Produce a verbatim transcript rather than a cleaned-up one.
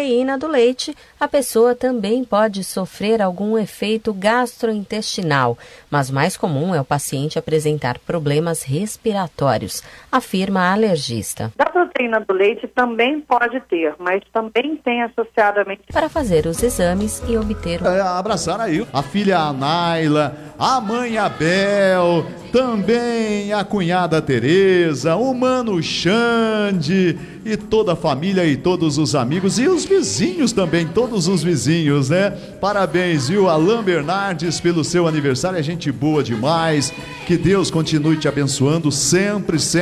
proteína do leite, a pessoa também pode sofrer algum efeito gastrointestinal, mas mais comum é o paciente apresentar problemas respiratórios, afirma a alergista. Da proteína do leite também pode ter, mas também tem associadamente... Para fazer os exames e obter... É, abraçar aí a filha Anaila, a mãe Abel, também a cunhada Tereza, o mano Xande e toda a família e todos os amigos e os vizinhos também, todos os vizinhos, né? Parabéns, viu, Alain Bernardes, pelo seu aniversário, é gente boa demais, que Deus continue te abençoando sempre, sempre.